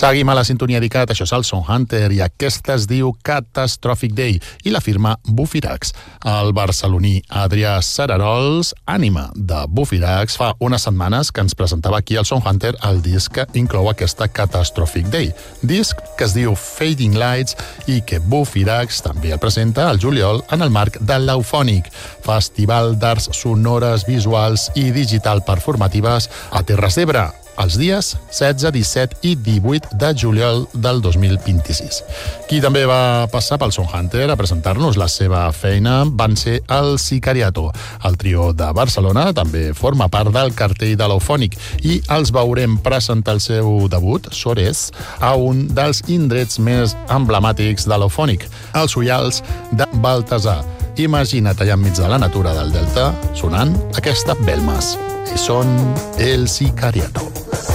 Seguim a la sintonia dedicat, això és el Sound Hunter, i aquesta es diu Catastrophic Day, i la firma Bufirax. El barceloní Adrià Cerarols, ànima de Bufirax, fa unes setmanes que ens presentava aquí al Sound Hunter el disc que inclou aquesta Catastrophic Day. Disc que es diu Fading Lights i que Bufirax també el presenta al juliol en el marc de l'Eufònic, Festival d'Arts Sonores, Visuals i Digital Performatives a Terres d'Ebre, els dies 16, 17 i 18 de juliol del 2026. Qui també va passar pel Sound Hunter a presentar-nos la seva feina van ser el Sicariato. El trio de Barcelona també forma part del cartell de l'Eufònic i els veurem presentar el seu debut, Sores, a un dels indrets més emblemàtics de l'Eufònic, els Ullals de Baltasar. Imagina't allà enmig de la natura del Delta sonant aquesta Belmas. I són el Sicariato.